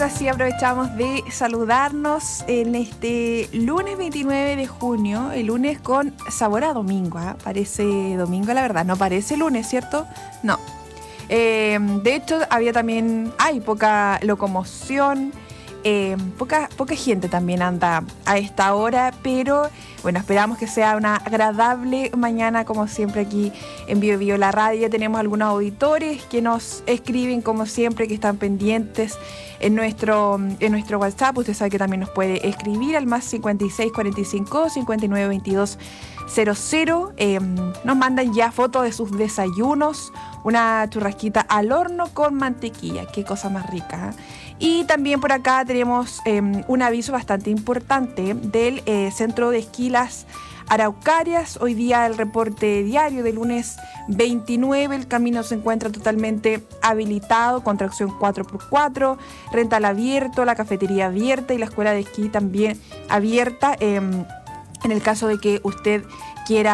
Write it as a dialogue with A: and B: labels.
A: Así aprovechamos de saludarnos en este lunes 29 de junio, el lunes con sabor a domingo, ¿eh? Parece domingo, la verdad, no parece lunes, ¿cierto? No. De hecho, hay poca locomoción, poca gente también anda a esta hora, pero bueno, esperamos que sea una agradable mañana, como siempre aquí en Bio la Radio. Tenemos algunos auditores que nos escriben, como siempre, que están pendientes en nuestro WhatsApp. Usted sabe que también nos puede escribir al más 56 45 59 22 00. Nos mandan ya fotos de sus desayunos, una churrasquita al horno con mantequilla, qué cosa más rica, ¿eh? Y también por acá tenemos un aviso bastante importante del Centro de Esquí Las Araucarias. Hoy día el reporte diario del lunes 29, el camino se encuentra totalmente habilitado, con tracción 4x4, rental abierto, la cafetería abierta y la escuela de esquí también abierta, en el caso de que usted quiera